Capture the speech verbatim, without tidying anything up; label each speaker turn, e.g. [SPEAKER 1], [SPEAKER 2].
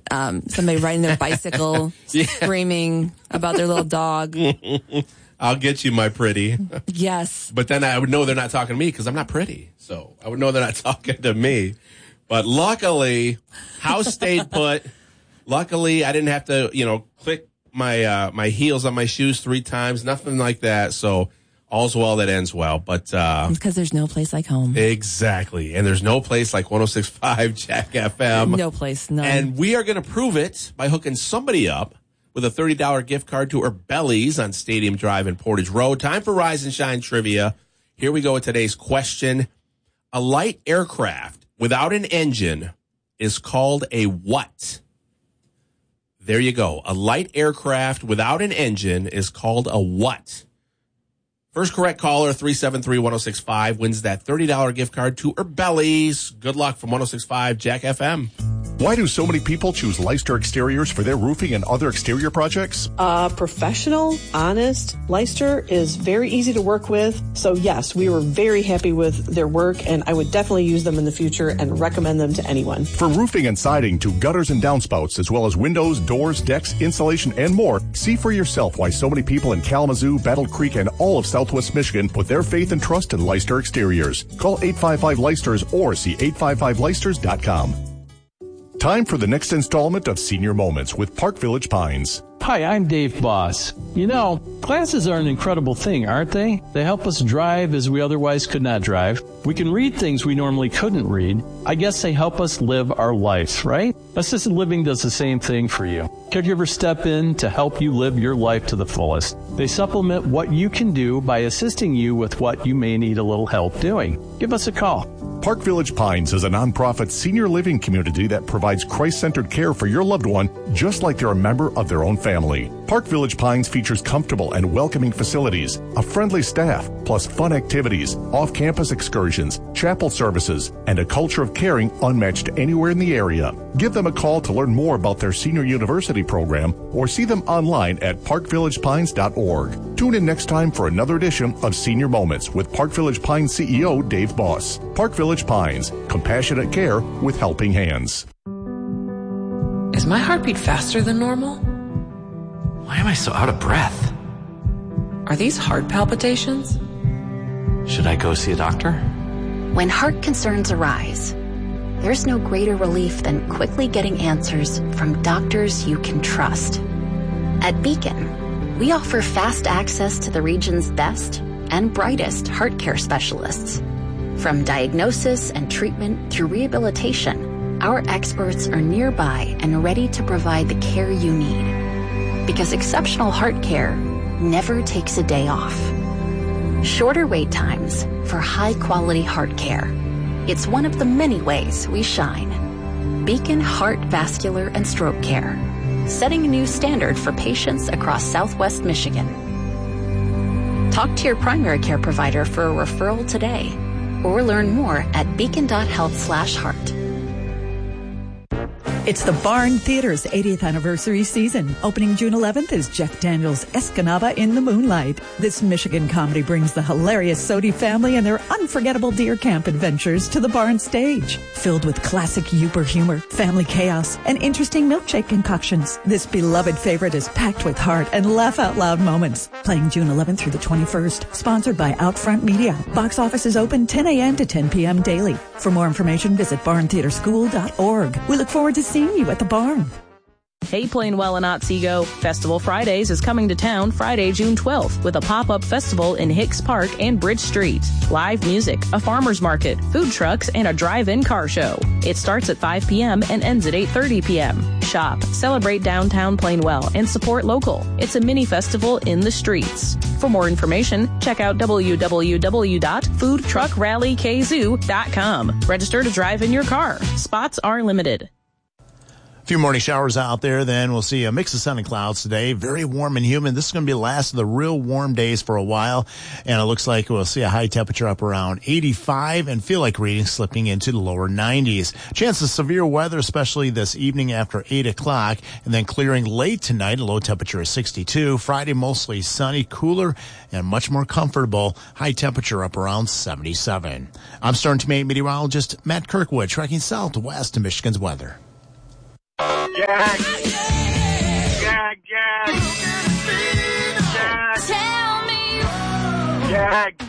[SPEAKER 1] um, somebody riding their bicycle, yeah. screaming about their little dog.
[SPEAKER 2] I'll get you, my pretty.
[SPEAKER 1] Yes.
[SPEAKER 2] But then I would know they're not talking to me because I'm not pretty. So I would know they're not talking to me. But luckily, house stayed put. Luckily, I didn't have to, you know, click my uh, my heels on my shoes three times. Nothing like that. So all's well that ends well. But uh,
[SPEAKER 1] because there's no place like home.
[SPEAKER 2] Exactly. And there's no place like one oh six point five Jack F M.
[SPEAKER 1] No place, none.
[SPEAKER 2] And we are going to prove it by hooking somebody up with a thirty dollars gift card to Urbelli's on Stadium Drive and Portage Road. Time for Rise and Shine Trivia. Here we go with today's question. A light aircraft without an engine is called a what? There you go. A light aircraft without an engine is called a what? First correct caller, three seven three, one oh six five, wins that thirty dollars gift card to Urbelli's. Good luck from one oh six point five Jack F M.
[SPEAKER 3] Why do so many people choose Leicester Exteriors for their roofing and other exterior projects?
[SPEAKER 4] Uh, professional, honest. Leicester is very easy to work with. So yes, we were very happy with their work, and I would definitely use them in the future and recommend them to anyone.
[SPEAKER 3] From roofing and siding to gutters and downspouts, as well as windows, doors, decks, insulation, and more, see for yourself why so many people in Kalamazoo, Battle Creek, and all of Southwest Michigan put their faith and trust in Leicester Exteriors. Call eight five five Leicesters or see eight five five Leicesters dot com. Time for the next installment of Senior Moments with Park Village Pines.
[SPEAKER 5] Hi, I'm Dave Boss. You know, glasses are an incredible thing, aren't they? They help us drive as we otherwise could not drive. We can read things we normally couldn't read. I guess they help us live our life, right? Assisted living does the same thing for you. Caregivers step in to help you live your life to the fullest. They supplement what you can do by assisting you with what you may need a little help doing. Give us a call.
[SPEAKER 3] Park Village Pines is a nonprofit senior living community that provides Christ-centered care for your loved one, just like they're a member of their own family. Park Village Pines features comfortable and welcoming facilities, a friendly staff, plus fun activities, off-campus excursions, chapel services, and a culture of caring unmatched anywhere in the area. Give them a call to learn more about their senior university program or see them online at park village pines dot org. Tune in next time for another edition of Senior Moments with Park Village Pines C E O Dave Boss. Park Village Pines, compassionate care with helping hands.
[SPEAKER 6] Is my heartbeat faster than normal?
[SPEAKER 7] Why am I so out of breath?
[SPEAKER 6] Are these heart palpitations?
[SPEAKER 7] Should I go see a doctor?
[SPEAKER 8] When heart concerns arise, there's no greater relief than quickly getting answers from doctors you can trust. At Beacon, we offer fast access to the region's best and brightest heart care specialists. From diagnosis and treatment through rehabilitation, our experts are nearby and ready to provide the care you need. Because exceptional heart care never takes a day off. Shorter wait times for high-quality heart care. It's one of the many ways we shine. Beacon Heart, Vascular, and Stroke Care, setting a new standard for patients across Southwest Michigan. Talk to your primary care provider for a referral today, or learn more at beacon dot health slash heart.
[SPEAKER 9] It's the Barn Theater's eightieth anniversary season. Opening June eleventh is Jeff Daniels' Escanaba in the Moonlight. This Michigan comedy brings the hilarious Sodi family and their unforgettable deer camp adventures to the Barn stage. Filled with classic Yooper humor, family chaos, and interesting milkshake concoctions, this beloved favorite is packed with heart and laugh-out-loud moments. Playing June eleventh through the twenty-first. Sponsored by Outfront Media. Box office is open ten a.m. to ten p.m. daily. For more information, visit barn theater school dot org. We look forward to seeing you at the Barn.
[SPEAKER 10] Hey, Plainwell and Otsego, Festival Fridays is coming to town Friday, June twelfth with a pop-up festival in Hicks Park and Bridge Street. Live music, a farmer's market, food trucks, and a drive-in car show. It starts at five p.m. and ends at eight thirty p.m. Shop, celebrate downtown Plainwell, and support local. It's a mini festival in the streets. For more information, check out w w w dot food truck rally k zoo dot com. Register to drive in your car. Spots are limited.
[SPEAKER 11] A few morning showers out there, then we'll see a mix of sun and clouds today. Very warm and humid. This is going to be the last of the real warm days for a while, and it looks like we'll see a high temperature up around eighty-five and feel like readings slipping into the lower nineties. Chance of severe weather, especially this evening after eight o'clock, and then clearing late tonight. A low temperature of sixty-two. Friday, mostly sunny, cooler, and much more comfortable. High temperature up around seventy-seven. I'm Stern Tomato meteorologist Matt Kirkwood, tracking southwest to Michigan's weather.
[SPEAKER 12] Jag. Jag, Jag. Jag.
[SPEAKER 13] Tell me.
[SPEAKER 12] Jag.